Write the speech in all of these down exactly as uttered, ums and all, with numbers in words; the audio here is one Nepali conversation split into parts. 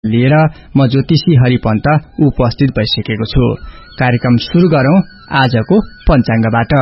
लिएर म ज्योतिषी हरिपन्त उपस्थित भइसकेको छु। कार्यक्रम सुरु गरौं आजको पञ्चाङ्गबाट।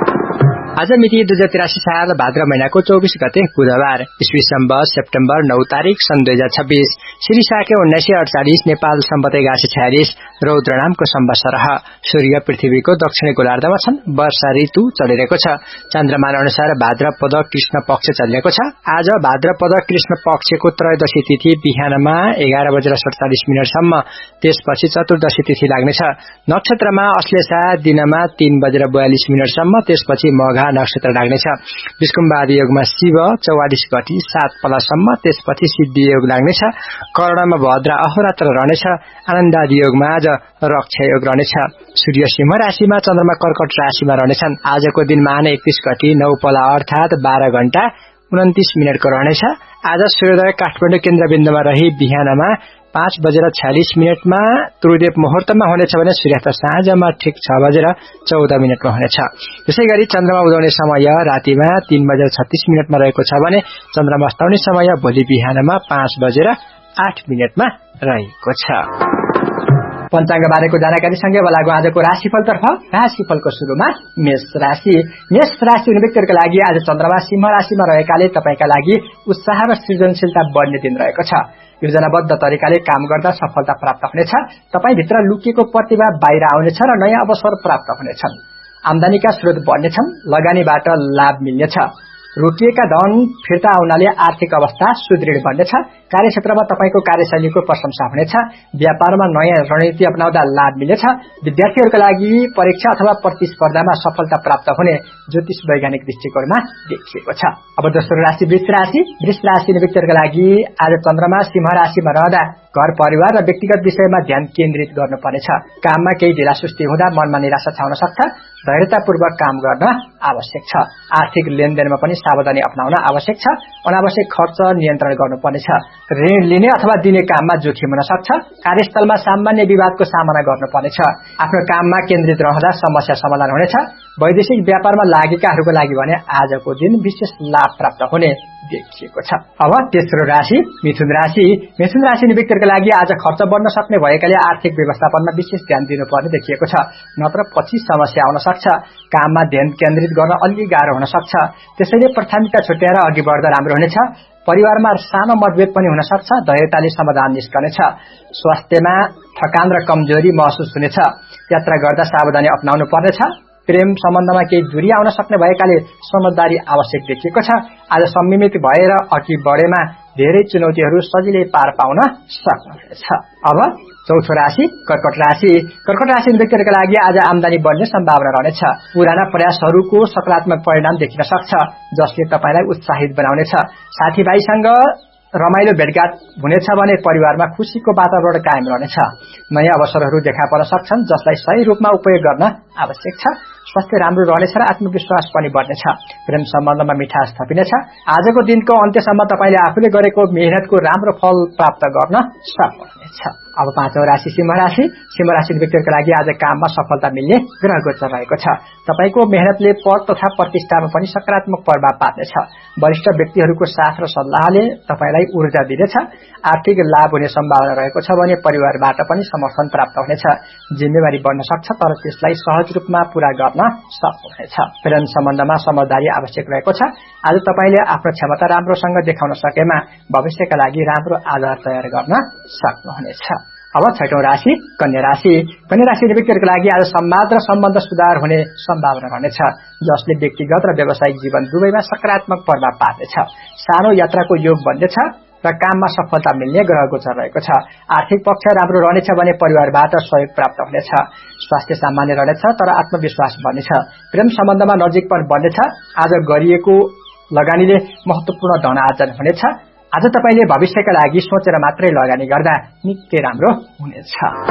आज मिति दुई हजार तिरासी साल भाद्र महिनाको चौबीस गते बुधबार, ईस्वी सम्वत सेप्टेम्बर नौ तारिक सन् दुई हजार छब्बीस, श्री साके उन्नाइस सय अडचालिस, नेपाल सम्वत एघार सय छयालिस, रौद्र नामको सम्वत्सर। सूर्य पृथ्वीको दक्षिणी गोलार्धमा छन्। वर्षा ऋतु चलिरहेको छ। चन्द्रमान अनुसार भाद्रपद कृष्ण पक्ष चलिरहेको छ। आज भाद्रपद कृष्ण पक्षको त्रयोदशी तिथि बिहानमा एघार बजेर सडचालिस मिनटसम्म, त्यसपछि चतुर्दशी तिथि लाग्नेछ। नक्षत्रमा अश्लेषा दिनमा तीन बजेर बयालिस मिनटसम्म, त्यसपछि मघा नक्षत्र लाग्नेछ। विष्कुम्बादी योगमा शिव चौवालिस गति सात पलासम्म, त्यसपछि सिद्धि योग लाग्नेछ। कर्णमा भद्र अहोरात्र रहनेछ। आनन्दादी योगमा आज रक्ष योग रहनेछ। सूर्य सिंह राशिमा, चन्द्रमा कर्कट राशिमा रहनेछन्। आजको दिन मान एकतीस गति नौ पला अर्थात बाह्र घण्टा उन्तिस मिनटको रहनेछ। आज सूर्योदय काठमाडौँ केन्द्रबिन्दुमा रही बिहानमा पाँच बजेर छयालिस मिनटमा त्रुदेव मुहुर्तमा हुनेछ भने सूर्यास्त साँझमा ठिक छ बजेर चौध मिनटमा हुनेछ। त्यसै गरी चन्द्रमा उदाउने समय रातिमा तीन बजेर छत्तीस मिनटमा रहेको छ भने चन्द्रमा अस्ताउने समय भोलि बिहानमा पाँच बजेर आठ मिनटमा रहेको छ। पञ्चाङ्ग बारेको जानकारी सँगै लागु आजको राशिफलतर्फ। राशिफलको सुरुमा मेष राशि। मेष राशि हुने व्यक्तिहरूका लागि आज चन्द्रमा सिंह राशिमा रहेकाले तपाईका लागि उत्साह र सृजनशीलता बढ्ने दिन रहेको छ। योजनाबद्ध तरिकाले काम गर्दा सफलता प्राप्त हुनेछ। तपाईभित्र लुकिएको प्रतिभा बाहिर आउनेछ र नयाँ अवसर प्राप्त हुनेछन्। आम्दानीका स्रोत बढ्नेछन्। लगानीबाट लाभ मिल्नेछ। रोकिएका धन फिर्ता आउनाले आर्थिक अवस्था सुदृढ बन्नेछ। कार्यक्षेत्रमा तपाईको कार्यशैलीको प्रशंसा हुनेछ। व्यापारमा नयाँ रणनीति अपनाउँदा लाभ मिल्नेछ। विद्यार्थीहरूका लागि परीक्षा अथवा प्रतिस्पर्धामा सफलता प्राप्त हुने ज्योतिष वैज्ञानिक दृष्टिकोणमा देखिएको छ। अब दोस्रो राशि वृष राशि। वृष राशि व्यक्तिहरूका लागि आज चन्द्रमा सिंह राशिमा रहँदा घर परिवार र व्यक्तिगत विषयमा ध्यान केन्द्रित गर्नुपर्नेछ। काममा केही ढिलासुस्ती हुँदा मनमा निराशा छाउन सक्छ। धैर्यतापूर्वक काम गर्न आवश्यक छ। आर्थिक लेनदेनमा पनि सावधानी अपनाउन आवश्यक छ। अनावश्यक खर्च नियन्त्रण गर्नुपर्नेछ। ऋण लिने अथवा दिने काममा जोखिम हुन सक्छ। कार्यस्थलमा सामान्य विवादको सामना गर्नुपर्नेछ। आफ्नो काममा केन्द्रित रहँदा समस्या समाधान हुनेछ। वैदेशिक व्यापारमा लागेकाहरूको लागि भने आजको दिन विशेष लाभ प्राप्त हुने देखिएको छ। अब तेस्रो राशि मिथुन राशि। मिथुन राशि व्यक्तिहरूका लागि आज खर्च बढ्न सक्ने भएकाले आर्थिक व्यवस्थापनमा विशेष ध्यान दिनुपर्ने देखिएको छ। नत्र पछि समस्या आउन सक्छ। काममा ध्यान केन्द्रित गर्न अलि गाह्रो हुन सक्छ। त्यसैले प्राथमिकता छुट्याएर अघि बढ्दा राम्रो हुनेछ। परिवारमा सानो मतभेद पनि हुन सक्छ। धैर्यताले समाधान निस्कनेछ। स्वास्थ्यमा थकान र कमजोरी महसुस हुनेछ। यात्रा गर्दा सावधानी अपनाउनु पर्नेछ। प्रेम सम्बन्धमा केही दूरी आउन सक्ने भएकाले समझदारी आवश्यक देखिएको छ। आज संयमित भएर अघि बढेमा धेरै चुनौतीहरू सजिलै पार पाउन सक्नुहुनेछ। अब चौथो राशि कर्कट राशि। कर्कट राशि व्यक्तिहरूका लागि आज आम्दानी बढ्ने सम्भावना रहनेछ। पुराना प्रयासहरूको सकारात्मक परिणाम देखिन सक्छ, जसले तपाईलाई उत्साहित बनाउनेछ। साथीभाइसँग रमाइलो भेटघाट हुनेछ भने परिवारमा खुशीको वातावरण कायम रहनेछ। नयाँ अवसरहरू देखा पर्न सक्छन्, जसलाई सही रूपमा उपयोग गर्न आवश्यक छ। स्वास्थ्य राम्रो रहनेछ र आत्मविश्वास पनि बढ्नेछ। प्रेम सम्बन्धमा मिठास थपिनेछ। आजको दिनको अन्त्यसम्म तपाईले आफूले गरेको मेहनतको राम्रो फल प्राप्त गर्न सक्नुहुनेछ। अब पाँचौं राशि सिंह राशि। सिंह राशि व्यक्तिहरूका लागि आज काममा सफलता मिल्ने ग्रह गोचर रहेको छ। तपाईको मेहनतले पद तथा प्रतिष्ठामा पनि सकारात्मक प्रभाव पार्नेछ। वरिष्ठ व्यक्तिहरूको साथ र सल्लाहले तपाईलाई ऊर्जा दिनेछ। आर्थिक लाभ हुने सम्भावना रहेको छ भने परिवारबाट पनि समर्थन प्राप्त हुनेछ। जिम्मेवारी बढ्न सक्छ, तर त्यसलाई सहज रूपमा पूरा गर्न सक्नुहुनेछ। प्रेम सम्बन्धमा समझदारी आवश्यक रहेको छ। आज तपाईले आफ्नो क्षमता राम्रोसँग देखाउन सकेमा भविष्यका लागि राम्रो आधार तयार गर्न सक्नुहुनेछ। अब छैटौं राशि कन्या राशि। कन्या राशि व्यक्तिहरूका लागि आज संवाद र सम्बन्ध सुधार हुने सम्भावना रहनेछ, जसले व्यक्तिगत र व्यावसायिक जीवन दुवैमा सकारात्मक प्रभाव पार्नेछ। सानो यात्राको योग बन्नेछ र काममा सफलता मिल्ने ग्रह गोचर रहेको छ। आर्थिक पक्ष राम्रो रहनेछ भने परिवारबाट सहयोग प्राप्त हुनेछ। स्वास्थ्य सामान्य रहनेछ, तर आत्मविश्वास बढ्नेछ। प्रेम सम्बन्धमा नजिकपन बढ्नेछ। आज गरिएको लगानीले महत्वपूर्ण धन आर्जन हुनेछ। आज तपाईले भविष्यका लागि सोचेर मात्रै लगानी गर्दा निकै राम्रो हुनेछ।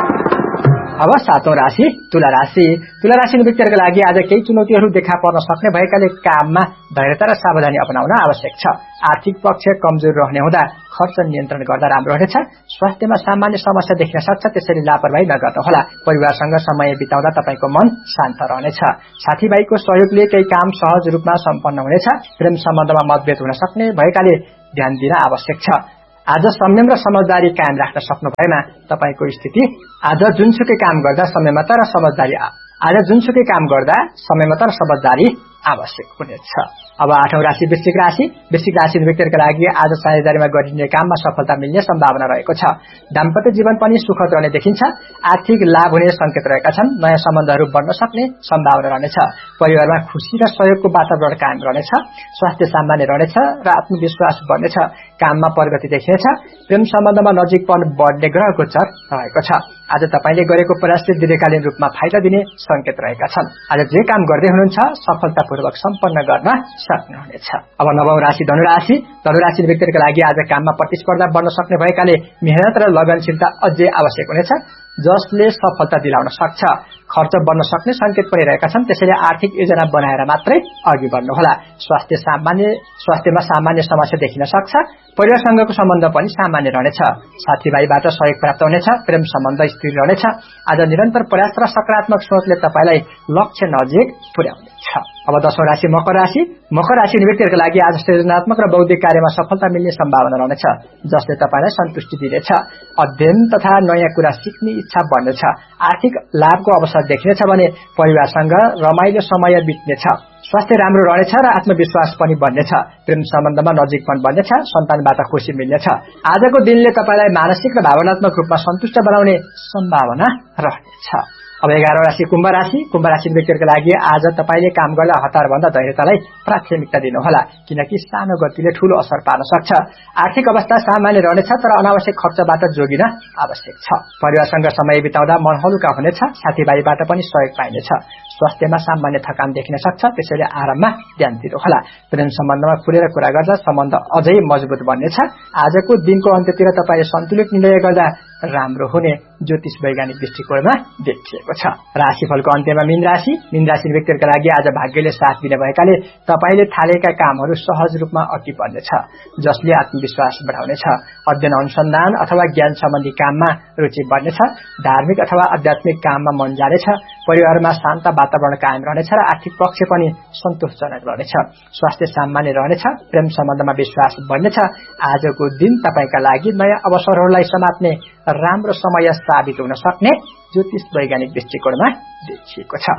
अब सातौं राशि तुला राशि। तुला राशि व्यक्तिहरूका लागि आज केही चुनौतीहरू देखा पर्न सक्ने भएकाले काममा धैर्यता र सावधानी अपनाउन आवश्यक छ। आर्थिक पक्ष कमजोर रहने हुँदा खर्च नियन्त्रण गर्दा राम्रो हुनेछ। स्वास्थ्यमा सामान्य समस्या देखिन सक्छ, त्यसैले लापरवाही नगर्नुहोला। परिवारसँग समय बिताउँदा तपाईको मन शान्त रहनेछ। साथीभाइको सहयोगले केही काम सहज रूपमा सम्पन्न हुनेछ। प्रेम सम्बन्धमा मतभेद हुन सक्ने भएकाले ध्यान दिन आवश्यक छ। आज संयम र समझदारी कायम राख्न सक्नु भएमा तपाईको स्थिति आज जुनसुकै काम गर्दा संयमता र समझदारी आज जुनसुकै काम गर्दा संयमता र समझदारी आवश्यक हुनेछ। अब आठौं राशि वृश्चिक राशि। वृश्चिक राशि व्यक्तिहरुका लागि आज साझेदारीमा गरिने काममा सफलता मिल्ने सम्भावना रहेको छ। दाम्पत्य जीवन पनि सुखद रहने देखिन्छ। आर्थिक लाभ हुने संकेत रहेका छन्। नयाँ सम्बन्धहरू बढ्न सक्ने सम्भावना रहनेछ। परिवारमा खुशी र सहयोगको वातावरण कायम रहनेछ। स्वास्थ्य सामान्य रहनेछ र आत्मविश्वास बढ्नेछ। काममा प्रगति देखिनेछ। प्रेम सम्बन्धमा नजिकपन बढ्ने ग्रह गोचर रहेको छ। आज तपाईले गरेको प्रयासले दीर्घकालीन रूपमा फाइदा दिने संकेत रहेका छन्। आज जे काम गर्दै हुनुहुन्छ सफलतापूर्वक सम्पन्न गर्न सक्नुहुनेछ। अब नवौं राशि धनु राशि। धनु राशि व्यक्तिहरुका लागि आज काममा प्रतिस्पर्धा बढ्न सक्ने भएकाले मेहनत र लगनशीलता अझै आवश्यक हुनेछ, जसले सफलता दिलाउन सक्छ। खर्च बढ्न सक्ने संकेत पनि रहेका छन्। त्यसैले आर्थिक योजना बनाएर मात्रै अघि बढ्नुहोला। स्वास्थ्य सामान्य स्वास्थ्यमा सामान्य समस्या देखिन सक्छ। परिवारसँगको सम्बन्ध पनि सामान्य रहनेछ। साथीभाइबाट सहयोग प्राप्त हुनेछ। प्रेम सम्बन्ध स्थिर रहनेछ। आज निरन्तर प्रयास र सकारात्मक सोचले तपाईलाई लक्ष्य नजिक पुर्याउनेछ। अब दशौं राशि मकर राशि। मकर राशि व्यक्तिहरुका लागि आज सृजनात्मक र बौद्धिक कार्यमा सफलता मिल्ने सम्भावना रहनेछ, जसले तपाईलाई सन्तुष्टि दिनेछ। अध्ययन तथा नयाँ कुरा सिक्ने इच्छा बढ्नेछ। आर्थिक लाभको अवसर देखिनेछ भने परिवारसँग रमाइलो समय बित्नेछ। स्वास्थ्य राम्रो रहनेछ र आत्मविश्वास पनि बढ्नेछ। प्रेम सम्बन्धमा नजिकपन बढ्नेछ। सन्तानबाट खुशी मिल्नेछ। आजको दिनले तपाईलाई मानसिक र भावनात्मक रूपमा सन्तुष्ट बनाउने सम्भावना रहनेछ। अब एघारौं राशि कुम्भ राशि। कुम्भ राशि व्यक्तिहरुका लागि आज तपाईले काम गर्दा हतार भन्दा धैर्यतालाई प्राथमिकता दिनुहोला, किनकि सानो गतिले ठूलो असर पार्न सक्छ। आर्थिक अवस्था सामान्य रहनेछ, तर अनावश्यक खर्चबाट जोगिन आवश्यक छ। परिवारसँग समय बिताउँदा मन हलुका हुनेछ। साथीभाइबाट पनि सहयोग पाइनेछ। स्वास्थ्यमा सामान्य थकान देखिन सक्छ, त्यसैले आराममा ध्यान दिनुहोला। प्रेम सम्बन्धमा खुलेर कुरा गर्दा सम्बन्ध अझै मजबुत बन्नेछ। आजको दिनको अन्त्यतिर तपाईले सन्तुलित निर्णय गर्दा राम्रो हुने ज्योतिष वैज्ञानिक दृष्टिकोणमा देखिएको छ। राशिफलको अन्त्यमा मीन राशि। मीन राशि व्यक्तिहरुका लागि आज भाग्यले साथ दिने भएकाले तपाईले थालेका कामहरू सहज रूपमा अघि बढ्नेछ, जसले आत्मविश्वास बढाउनेछ। अध्ययन अनुसन्धान अथवा ज्ञान सम्बन्धी काममा रुचि बढ्नेछ। धार्मिक अथवा आध्यात्मिक काममा मन जानेछ। परिवारमा शान्त वातावरण कायम रहनेछ र आर्थिक पक्ष पनि सन्तोषजनक रहनेछ। स्वास्थ्य सामान्य रहनेछ। प्रेम सम्बन्धमा विश्वास बढ्नेछ। आजको दिन तपाईका लागि नयाँ अवसरहरूलाई समात्ने राम्रो समय साबित हुन सक्ने ज्योतिष वैज्ञानिक दृष्टिकोणमा देखिएको छ।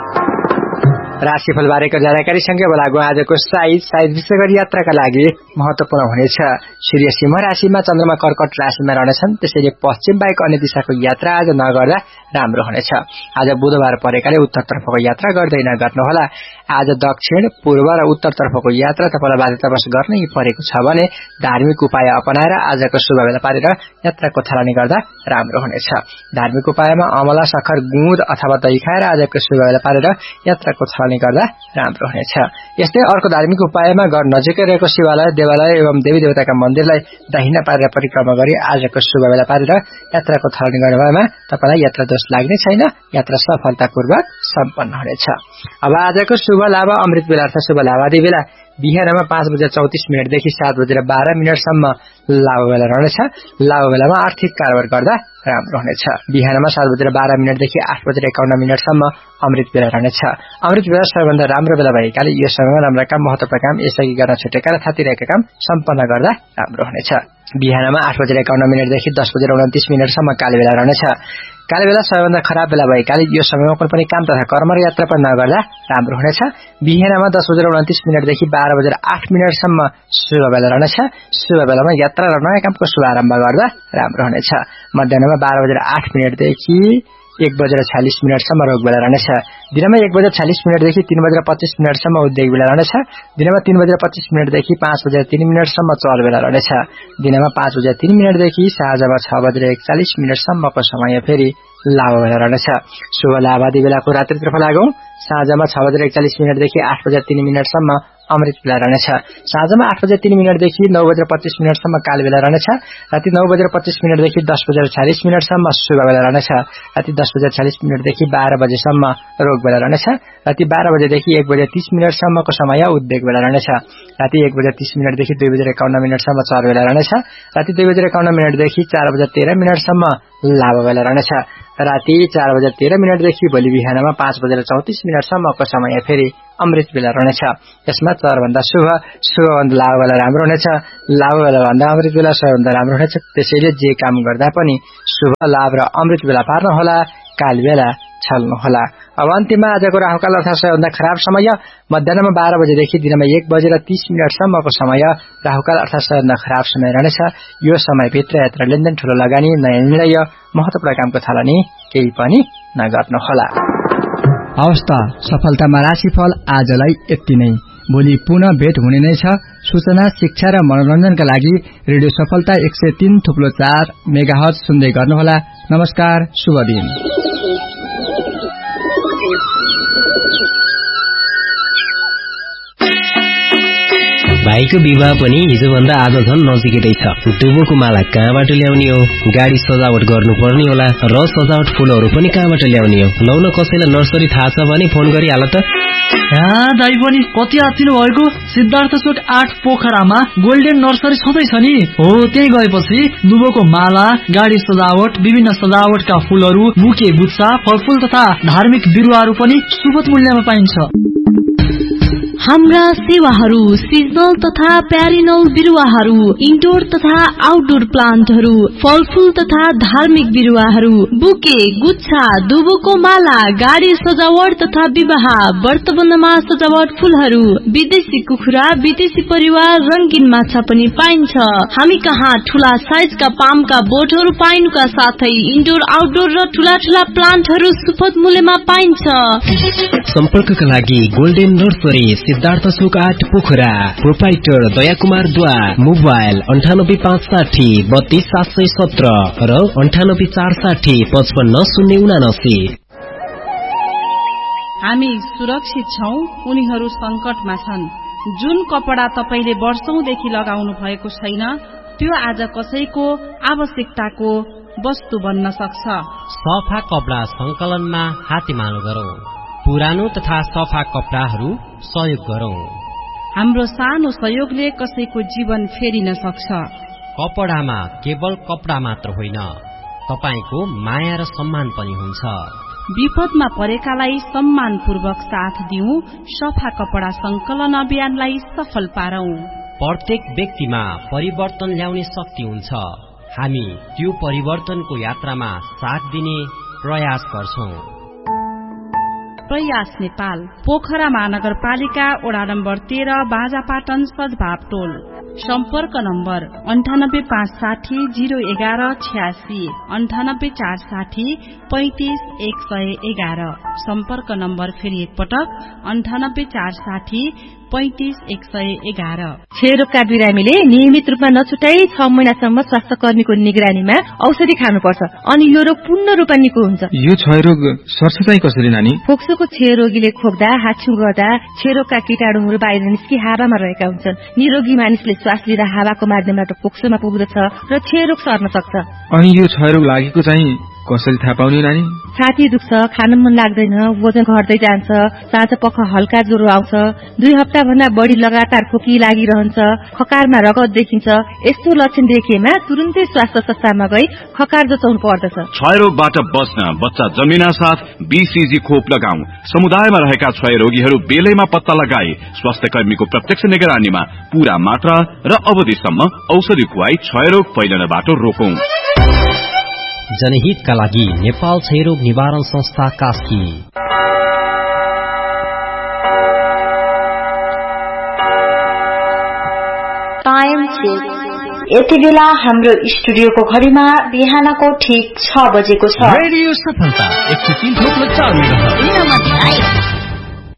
राशिफल बारेको जानकारी सँगै लागू आजको साइज साइज विशेष गरी यात्राका लागि महत्वपूर्ण हुनेछ। सूर्य सिंह राशिमा, चन्द्रमा कर्कट राशिमा रहनेछन्, त्यसैले पश्चिम बाहेक अन्य दिशाको यात्रा आज नगर्दा राम्रो हुनेछ। आज बुधबार परेकाले उत्तरतर्फको यात्रा गर्दै नगर्नुहोला। आज दक्षिण, पूर्व र उत्तरतर्फको यात्रा तपाईलाई बाध्यतावश गर्नै परेको छ भने धार्मिक उपाय अपनाएर आजको शुभ बेला पारेर यात्राको थालनी गर्दा राम्रो हुनेछ। धार्मिक उपायमा अमला, सखर, गुँड अथवा दही खाएर आजको शुभ बेला पारेर यात्राको थालनी गर्दा राम्रो हुनेछ। यस्तै अर्को धार्मिक उपायमा घर नजिकै रहेको शिवालय, देवालय एवं देवी देवताका मन्दिरलाई दाहिना पारेर परिक्रमा गरी आजको शुभ बेला पारेर यात्राको थालनी गर्ने भएमा तपाईलाई यात्रा दोष लाग्ने छैन। यात्रा सफलतापूर्वक सम्पन्न हुनेछ। अब आजको शुभ लाभ अमृत बेलार्थ शुभ लाभ आदि बेला बिहानमा पाँच बजेर चौतिस मिनटदेखि सात बजेर बाह्र मिनटसम्म लाभ बेला रहनेछ। लाभ बेलामा आर्थिक कारोबार गर्दा राम्रो हुनेछ। बिहानमा सात बजेर बाह्र मिनटदेखि आठ बजेर एकाउन्न मिनटसम्म अमृत बेला रहनेछ। अमृत बेला सबैभन्दा राम्रो बेला भएकाले यो समयमा राम्रा काम, महत्त्वपूर्ण काम, यसअघि गर्न छुटेका र थातिरहेका काम सम्पन्न गर्दा राम्रो हुनेछ। बिहानमा आठ बजेर एकाउन्न मिनटदेखि दस बजेर उन्तिस मिनटसम्म काले बेला रहनेछ। काले बेला सबैभन्दा खराब बेला भएकाले यो समयमा कुनै पनि काम तथा कर्म र यात्रा पनि नगर्दा राम्रो हुनेछ। बिहानमा दस बजेर उन्तिस मिनटदेखि बाह्र बजेर आठ मिनटसम्म शुभ बेला रहनेछ। शुभ बेलामा यात्रा र नयाँ कामको शुभारम्भ गर्दा राम्रो हुनेछ। मध्याहमा बाह्र बजेर आठ मिनटदेखि एक बजेर छयालिस मिनटसम्म रोग बेला रहनेछ। दिनमा एक बजेर छयालिस मिनटदेखि तीन बजेर पच्चीस मिनटसम्म उद्योग बेला रहनेछ। दिनमा तीन बजेर पच्चीस मिनटदेखि पाँच बजेर तीन मिनटसम्म चल बेला रहनेछ। दिनमा पाँच बजेर तीन मिनटदेखि साँझमा छ बजेर एकचालिस मिनटसम्मको समय फेरि लाभ बेला रहनेछ। शुभ लाभ आदि बेलाको रात्रितर्फ लागौं। साँझमा छ बजेर एकचालिस मिनटदेखि आठ बजेर तीन मिनटसम्म अमृत बेला रहनेछ। साँझमा आठ बजेर तीन मिनटदेखि नौ बजेर पच्चीस मिनटसम्म काल बेला रहनेछ। राति नौ बजेर पच्चीस मिनटदेखि दस बजेर छयालिस मिनटसम्म शुभ बेला रहनेछ। राति दस बजेर छयालिस मिनटदेखि बाह्र बजेसम्म रोग बेला रहनेछ। राति बाह्र बजेदेखि एक बजेर तीस मिनटसम्मको समय उद्योग बेला रहनेछ। राति एक बजेर तीस मिनटदेखि दुई बजेर एकाउन्न मिनटसम्म चर बेला रहनेछ। राति दुई बजेर एकाउन्न मिनटदेखि चार बजेर तेह्र मिनटसम्म लामो बेला रहनेछ। राति चार बजेर तेह्र मिनटदेखि भोलि बिहानमा पाँच बजेर चौतिस मिनटसम्मको समय फेरि अमृत बेला रहनेछ। यसमा चरभन्दा शुभ शुभभन्दा लामो बेला राम्रो हुनेछ, लामो बेला भन्दा अमृत बेला सबैभन्दा राम्रो हुनेछ। त्यसैले जे काम गर्दा पनि शुभ लाभ र अमृत बेला पार्नु होला, काल बेला छल्नु होला। अब अन्तिममा आजको राहुकाल अर्थात् सबैभन्दा खराब समय मध्याहमा बाह्र बजेदेखि दिनमा एक बजेर तीस मिनटसम्मको समय राहुकाल अर्थात् सबैभन्दा खराब समय रहनेछ। यो समयभित्र यात्रा लेनदेन, ठूलो लगानी, नयाँ निर्णय, महत्वपूर्ण कामको थालनी केही पनि नगर्नुहोला। अवस्था सफलतामा राशिफल आजलाई यति नै। भोलि पुनः भेट हुने नै छ। सूचना, शिक्षा र मनोरञ्जनका लागि रेडियो सफलता एक सय तीन थुप्लो चार मेगाहर्ज सुन्दै गर्नुहोला। नमस्कार, शुभ दिन। भाइको विवाह पनि हिजोभन्दा आज झन् नजिकै छ। दुबोको माला कहाँबाट ल्याउने हो, गाडी सजावट गर्नुपर्ने होला र सजावट फूलहरू पनि कहाँबाट ल्याउने हो। लौ न कसैलाई नर्सरी थाहा छ भने फोन गरिहाल त। दाइ पनि कति आत्तिनु भएको। सिद्धार्थ चोक आठ पोखरामा गोल्डेन नर्सरी छँदैछ नि। हो, त्यही गएपछि दुबोको माला, गाडी सजावट, विभिन्न सजावटका फूलहरू, बुके गुच्छा, फलफूल तथा धार्मिक बिरुवाहरू पनि सुपथ मूल्यमा पाइन्छ। हाम्रा सेवाहरू सिजनल तथा प्यारिनल बिरुवाहरू, इन्डोर तथा आउटडोर प्लान्टहरू, फलफूल तथा धार्मिक बिरुवाहरू, बुके गुच्छा, दुबोको माला, गाडी सजावट तथा विवाह, व्रतबन्धमा सजावट फूलहरू, विदेशी कुखुरा, विदेशी परिवार, रंगीन माछा पनि पाइन्छ। हामी कहाँ ठूला साइजका पामका बोटहरू पाइनुका साथै इन्डोर आउटडोर र ठूला ठूला प्लान्टहरू सुपथ मूल्यमा पाइन्छ। सम्पर्कका लागि गोल्डेन नर्सरी, सिद्धार्थ चोक आठ पोखरा, प्रोपाइटर दया कुमार द्वा, मोबाइल अन्ठानब्बे पाँच साठी बत्तीस सात सय सत्र र अन्ठानब्बे चार साठी पचपन्न शून्य उनासी। हामी सुरक्षित छौं, उनीहरू संकटमा छन्। जुन कपडा तपाईले वर्षौंदेखि लगाउनु भएको छैन, त्यो आज कसैको आवश्यकताको वस्तु बन्न सक्छ। सफा कपडा संकलनमा हातेमालो गरौं, पुरानो तथा सफा कपडाहरू सहयोग गरौं। हाम्रो सानो सहयोगले कसैको जीवन फेरिन सक्छ। कपडामा केवल कपडा मात्र होइन, तपाईको माया र सम्मान पनि हुन्छ। विपदमा परेकालाई सम्मानपूर्वक साथ दिउँ, सफा कपडा संकलन अभियानलाई सफल पारौं। प्रत्येक व्यक्तिमा परिवर्तन ल्याउने शक्ति हुन्छ। हामी त्यो परिवर्तनको यात्रामा साथ दिने प्रयास गर्छौं। प्रयास नेपाल, पोखरा महानगरपालिका, वडा नम्बर तेह्र, बाजापाटन, सद्भाव टोल। सम्पर्क नम्बर अन्ठानब्बे पाँच साठी जीरो एघार छ्यासी, अन्ठानब्बे चार साठी पैंतिस एक सय एघार। सम्पर्क नम्बर फेरि एकपटक अन्ठानब्बे चार साठी पैंतिस एक सय एघार। क्षयरोगका बिरामीले नियमित रूपमा नछुटाई छ महिनासम्म स्वास्थ्य कर्मीको निगरानीमा औषधि खानुपर्छ अनि यो रोग पूर्ण रूपमा निको हुन्छ। यो क्षयरोग सर्छ चाहिँ कसरी नानी? फोक्सोको क्षयरोगीले खोक्दा, हाछ्यु गर्दा क्षयरोगका कीटाणुहरू बाहिर निस्कि हावामा रहेका हुन्छन्। निरोगी मानिसले श्वास लिँदा हावाको माध्यमबाट फोक्सोमा पुग्दछ र क्षयरोग सर्न सक्छ। अनि यो क्षयरोग लागेको चाहिँ कसरी थाहा पाउने नानी? छाती दुख्छ, खान मन लाग्दैन, वजन घट्दै जान्छ, साँझ पख हल्का ज्वरो आउँछ, दुई हप्ता भन्दा बढी लगातार खोकी लागिरहन्छ, खकारमा रगत देखिन्छ। यस्तो लक्षण देखिएमा तुरुन्तै स्वास्थ्य संस्थामा गई खकार जचाउनु पर्दछ। क्षयरोगबाट बच्न बच्चा जन्मिना साथ बीसीजी खोप लगाऊ। समुदायमा रहेका क्षयरोगीहरू बेलैमा पत्ता लगाए स्वास्थ्य कर्मीको प्रत्यक्ष निगरानीमा पूरा मात्रा र अवधिसम्म औषधि खुवाई क्षयरोग फैलनबाट रोकौं। जनहितका लागि नेपाल क्षयरोग निवारण संस्था कास्की। Time check. यति बेला हाम्रो स्टुडियोको घडीमा बिहानको ठीक छ बजेको छ। रेडियो सफलता एक सय तीन थोप्लो चार मेगाहर्ज।